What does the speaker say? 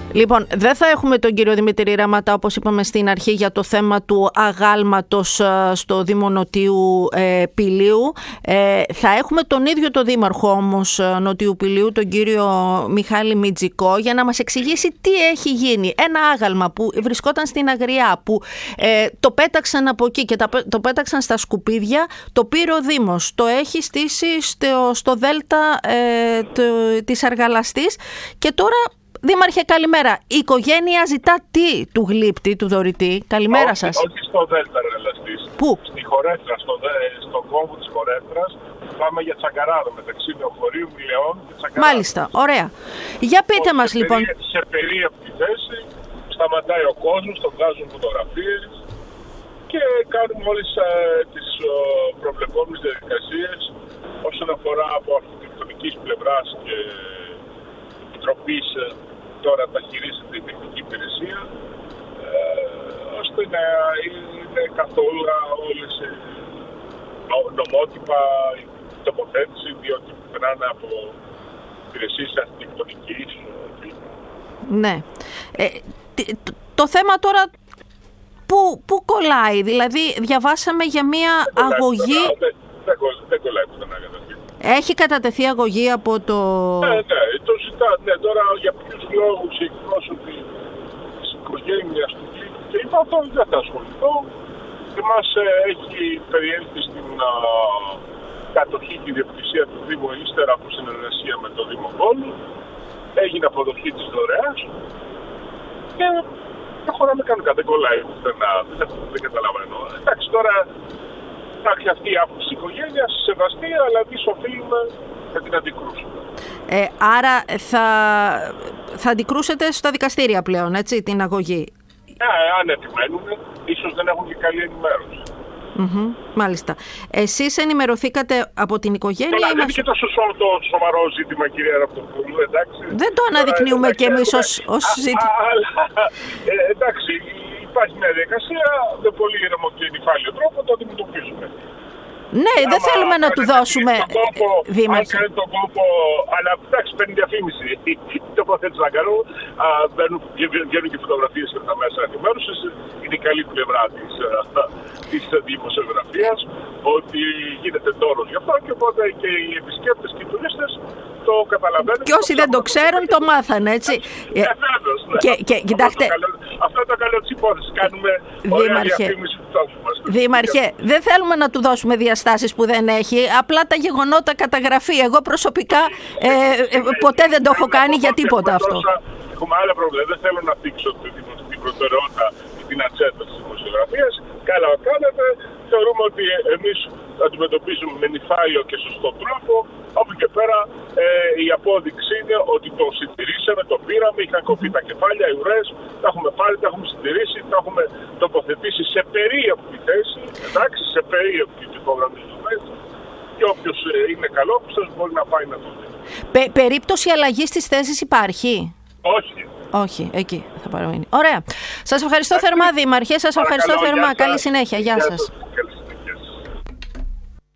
Λοιπόν, δεν θα έχουμε τον κύριο Δημήτρη Ραματά, όπως είπαμε στην αρχή, για το θέμα του αγάλματος στο Δήμο Νοτιού Πηλίου. Θα έχουμε τον ίδιο το δήμαρχο όμως Νοτιού Πηλίου, τον κύριο Μιχάλη Μιτζικό, για να μας εξηγήσει τι έχει γίνει. Ένα άγαλμα που βρισκόταν στην Αγριά, που το πέταξαν από εκεί και το πέταξαν στα σκουπίδια, το πήρε ο Δήμος, το έχει στήσει στο δέλτα της Αργαλαστής και τώρα... Δήμαρχε, καλημέρα. Η οικογένεια ζητά τι του γλύπτη, του δωρητή? Καλημέρα σας. Όχι στο Δέλτα Αργαλαστής. Πού? Στη Χορέφτρα, στον κόμβο της Χορέφτρας. Πάμε για Τσαγκαράδο, μεταξύ Νεοχωρίου, Μιλεών και Τσαγκαράδο. Μάλιστα, ωραία. Για πείτε μας λοιπόν. Σε περίεργη θέση, σταματάει ο κόσμος, τον βγάζουν φωτογραφίες και κάνουμε όλες τις προβλεπόμενες διαδικασίες όσον αφορά από αρχιτεκτονικής πλευράς και Επιτροπής τώρα τα χειρίζεται η τεχνική υπηρεσία, ώστε να είναι καθόλου όλες νομότυπα η τοποθέτηση, διότι περνάνε από υπηρεσίες αρχιτεκτονικής. Ναι. Το θέμα τώρα πού κολλάει? Δηλαδή διαβάσαμε για μία αγωγή... Δεν κολλάει πουθενά καταρχήν. Έχει κατατεθεί αγωγή από το... Ναι, το ζητά. Ναι, τώρα για ποιους λόγους οι εκπρόσωποι της οικογένειας του κλίπτου και είπα αυτό δεν θα ασχοληθώ. Εμάς έχει περιέλθει στην κατοχή και ιδιοκτησία του Δήμου ύστερα από συνεργασία με το Δήμο Βόλου. Έγινε αποδοχή της δωρεάς και προχωράμε κανονικά. Δεν κολλάει πουθενά. Δεν καταλαβαίνω. Εντάξει, τώρα υπάρχει αυτή η άποψη της οικογένειας, σεβαστή, αλλά εμείς οφείλουμε να την αντικρούσουμε. Άρα θα αντικρούσετε στα δικαστήρια πλέον, έτσι, την αγωγή? Αν επιμένουν, ίσως δεν έχουν και καλή ενημέρωση. Μάλιστα. Εσείς ενημερωθήκατε από την οικογένεια? Δεν είναι και τόσο σοβαρό ζήτημα, κυρία Ραπτοπούλου, εντάξει. Δεν το αναδεικνύουμε κι εμείς ως ζήτημα. Εντάξει, υπάρχει μια διαδικασία, με πολύ ήρεμο και νυφάλιο τρόπο το αντιμετωπίζουμε. Ναι, δεν θέλουμε να του δώσουμε, Δήμαρχε. Αν κάνει τον κόπο, αλλά εντάξει, παίρνει διαφήμιση. Η τοποθέτηση να κάνω, βγαίνουν και φωτογραφίες και τα μέσα ενημέρωσης. Είναι η καλή πλευρά της δημοσιογραφίας, ότι γίνεται τόρος γι' αυτό και οπότε και οι επισκέπτες και οι τουρίστες το καταλαβαίνουν. Και όσοι δεν το ξέρουν το μάθανε, έτσι. Και κοιτάξτε. Αυτό είναι το καλό της υπόθεσης. Κάνουμε ωραία διαφήμιση του τόπου μας. Δήμαρχε, δεν θέλουμε να του δώσουμε διαστάσεις που δεν έχει. Απλά τα γεγονότα καταγραφεί. Εγώ προσωπικά ποτέ δεν το έχω κάνει για τίποτα αυτό. Έχουμε άλλα προβλήματα. Δεν θέλω να δείξω την προτεραιότητα ή την ατζέντα της δημοσιογραφίας. Καλά κάνετε. Θεωρούμε ότι εμείς αντιμετωπίζουμε με νυφάλιο και σωστό τρόπο. Από και πέρα η απόδειξη είναι ότι το συντηρήσαμε, το πήραμε, είχαν κοπεί τα κεφάλια, οι ουρές, τα έχουμε πάρει, τα έχουμε συντηρήσει, τα έχουμε τοποθετήσει σε περίεργη θέση, εντάξει, σε περίεργη τυπογραμμική θέση και όποιος είναι καλόπιστος μπορεί να πάει να το δει. Περίπτωση αλλαγής της θέσης υπάρχει? Όχι. Όχι, εκεί θα παραμείνει. Ωραία. Σας ευχαριστώ θερμά, Δήμαρχε, σας ευχαριστώ θερμά. Καλή συνέχεια. Γεια σας.